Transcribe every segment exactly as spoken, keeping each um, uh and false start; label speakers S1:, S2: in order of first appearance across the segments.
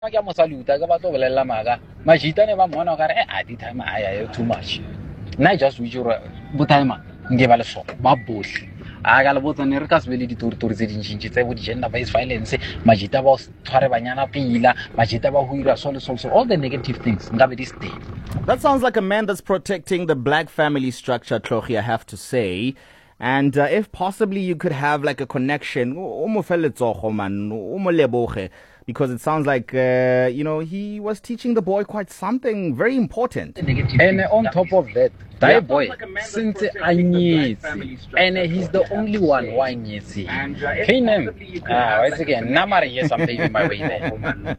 S1: ke mo saluta ke ba tlo bolella maka majitane ba mmona ka re eh a di time aya too much nna just wish you bo time nge ba le so ba bohle a ga le botsa ne re ka se be le ditoritori tse dintšintši tse bo di-gender based violence majita ba tshware banyana pila majita ba ho ira so le so so all the negative things nka be di stay.
S2: That sounds like a man that's protecting the black family structure, Tlogi, I have to say. And uh, if possibly you could have like a connection, because it sounds like, uh, you know, he was teaching the boy quite something very important.
S1: And on top of that, that yeah. boy, since I need, and he's the only one who I need. Hey, name. Ah, once again, Namari, yes, I'm paving my way there.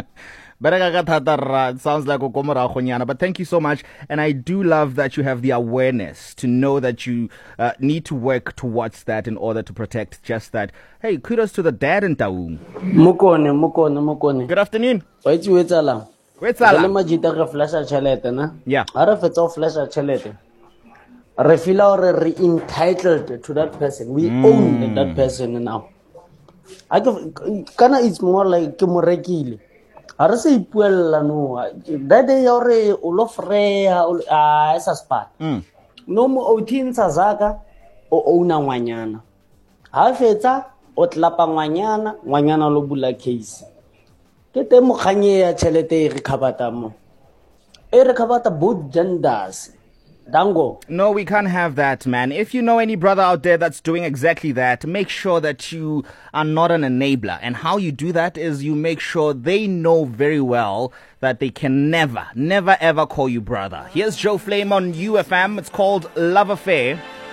S2: It sounds like Okomora, but thank you so much. And I do love that you have the awareness to know that you uh, need to work towards that in order to protect just that. Hey, kudos to the dad in Taung.
S3: Mukone, mukone, mukone.
S2: Good afternoon.
S3: Wait, wait, Alam.
S2: Wait, Alam.
S3: Majita flash a chalete, na?
S2: Yeah.
S3: Arafet of flash a chalete. Refila or re entitled to that person. We mm. own that person now. I Kana is more like Kimorekili. Ara se ipuella no that day ore o lo freya a esa spa no mo o tinsa zaka o ona ngwanyana ha fetsa o tlapa ngwanyana ngwanyana lo bula case ke te mo khanye ya chelete e re khabata mo e re khabata both genders. Dango.
S2: No, we can't have that, man. If you know any brother out there that's doing exactly that, make sure that you are not an enabler. And how you do that is you make sure they know very well that they can never, never, ever call you brother. Here's Joe Flame on U F M. It's called Love Affair.